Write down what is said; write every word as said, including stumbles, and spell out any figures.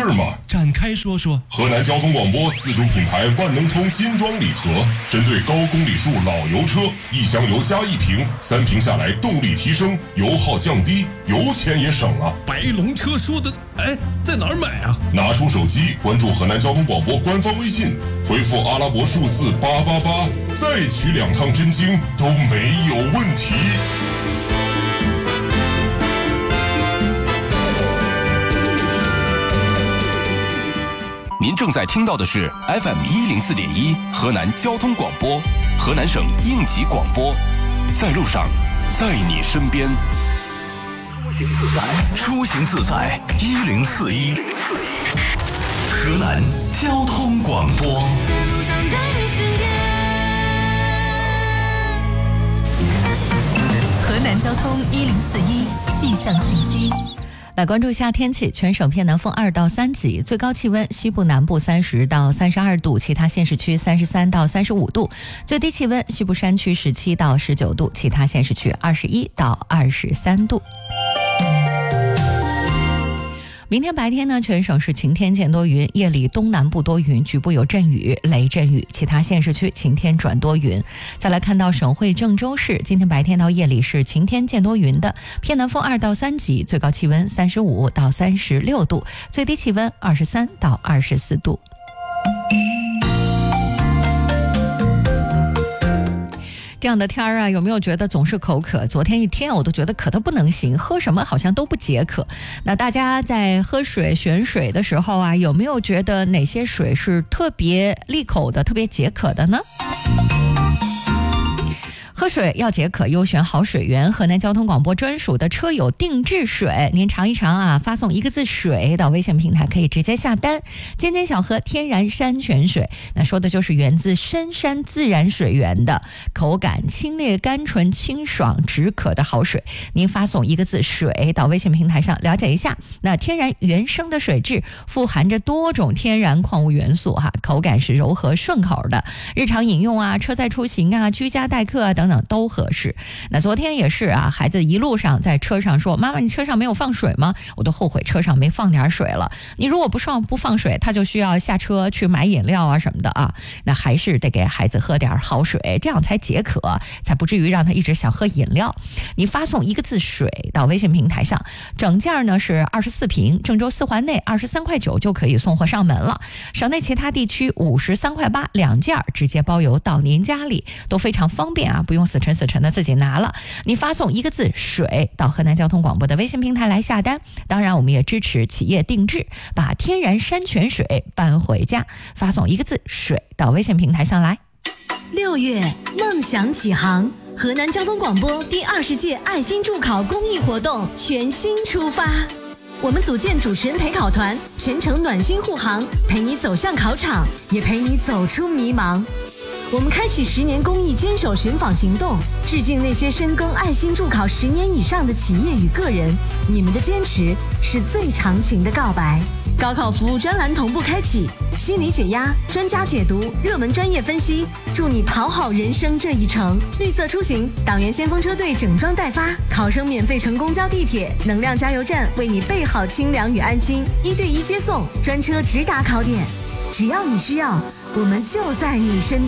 儿吗？ 展开说说。 河南交通广播自主品牌万能通金装礼盒，针对高公里数老油车，一箱油加一瓶，三瓶下来动力提升，油耗降低，油钱也省了。 白龙车说的，哎，在哪儿买啊？ 拿出手机，关注河南交通广播官方微信，回复阿拉伯数字八八八，再取两趟真经都没有问题。 您正在听到的是 F M 一零四点一河南交通广播，河南省应急广播，在路上，在你身边。出行自在一零四一，河南交通广播。 河南交通一零四一气象信息。来关注一下天气，全省偏南风二到三级，最高气温西部南部三十到三十二度，其他县市区三十三到三十五度，最低气温西部山区十七到十九度，其他县市区二十一到二十三度。明天白天呢，全省是晴天见多云，夜里东南部多云，局部有阵雨、雷阵雨，其他县市区晴天转多云。再来看到省会郑州市，今天白天到夜里是晴天见多云的，偏南风二到三级，最高气温三十五到三十六度，最低气温二十三到二十四度。这样的天儿啊，有没有觉得总是口渴？昨天一天我都觉得渴得不能行，喝什么好像都不解渴。那大家在喝水选水的时候啊，有没有觉得哪些水是特别利口的、特别解渴的呢？喝水要解渴，优选好水源。河南交通广播专属的车友定制水，您尝一尝啊！发送一个字“水”到微信平台，可以直接下单。尖尖小河天然山泉水，那说的就是源自深山自然水源的，口感清冽、甘醇、清爽、止渴的好水。您发送一个字“水”到微信平台上了解一下。那天然原生的水质，富含着多种天然矿物元素哈，口感是柔和顺口的，日常饮用啊、车载出行啊、居家待客啊等等。都合适。那昨天也是啊，孩子一路上在车上说：“妈妈，你车上没有放水吗？”我都后悔车上没放点水了。你如果不放不放水，他就需要下车去买饮料啊什么的啊。那还是得给孩子喝点好水，这样才解渴，才不至于让他一直想喝饮料。你发送一个字“水”到微信平台上，整件呢是二十四瓶，郑州四环内二十三块九就可以送货上门了。省内其他地区五十三块八两件，直接包邮到您家里，都非常方便啊，不用死沉死沉的自己拿了。你发送一个字“水”到河南交通广播的微信平台来下单。当然，我们也支持企业定制，把天然山泉水搬回家。发送一个字“水”到微信平台上来。 六月，梦想启航，河南交通广播第二十届爱心助考公益活动全新出发。我们组建主持人陪考团，全程暖心护航，陪你走向考场，也陪你走出迷茫。我们开启十年公益坚守寻访行动，致敬那些深耕爱心助考十年以上的企业与个人，你们的坚持是最长情的告白。高考服务专栏同步开启，心理解压、专家解读、热门专业分析，祝你跑好人生这一程。绿色出行，党员先锋车队整装待发，考生免费乘公交地铁，能量加油站为你备好清凉与安心，一对一接送，专车直达考点。只要你需要，我们就在你身边。